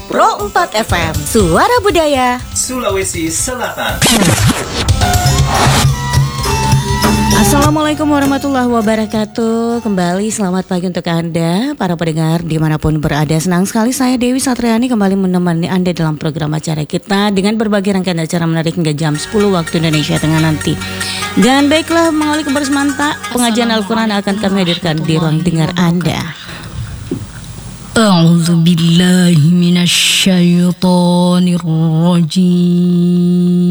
Pro 4 FM, Suara Budaya Sulawesi Selatan. Assalamualaikum warahmatullahi wabarakatuh. Kembali selamat pagi untuk Anda, para pendengar dimanapun berada. Senang sekali saya Dewi Satriani kembali menemani Anda dalam program acara kita dengan berbagai rangkaian acara menarik hingga jam 10 waktu Indonesia Tengah nanti. Dan baiklah, mengawali kebersemanta pengajian Al-Quran akan kami hadirkan di ruang dengar Anda. A'udzu billahi minasy syaithanir rajim.